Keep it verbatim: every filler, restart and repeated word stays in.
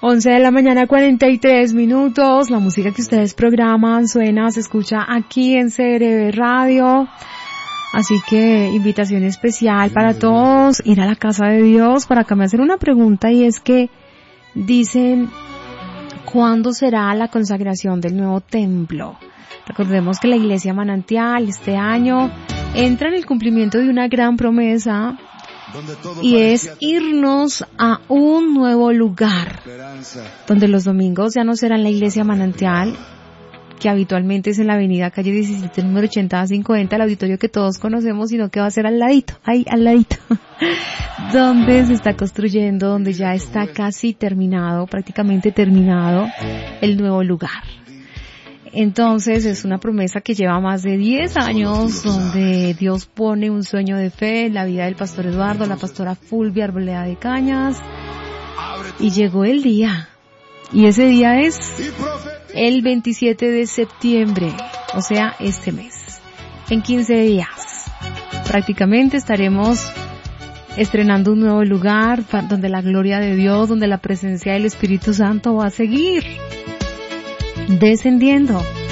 once de la mañana, cuarenta y tres minutos. La música que ustedes programan suena, se escucha aquí en C R B Radio. Así que invitación especial para todos, ir a la casa de Dios. Para acá me hacen una pregunta y es que dicen, ¿cuándo será la consagración del nuevo templo? Recordemos que la Iglesia Manantial este año entra en el cumplimiento de una gran promesa y es irnos a un nuevo lugar donde los domingos ya no serán la Iglesia Manantial, que habitualmente es en la avenida calle diecisiete, número ochenta cincuenta, el auditorio que todos conocemos, sino que va a ser al ladito, ahí al ladito, donde se está construyendo, donde ya está casi terminado, prácticamente terminado, el nuevo lugar. Entonces es una promesa que lleva más de diez años, donde Dios pone un sueño de fe en la vida del pastor Eduardo, la pastora Fulvia Arboleda de Cañas, y llegó el día, y ese día es el veintisiete de septiembre, o sea, este mes. En quince días, prácticamente estaremos estrenando un nuevo lugar donde la gloria de Dios, donde la presencia del Espíritu Santo va a seguir descendiendo.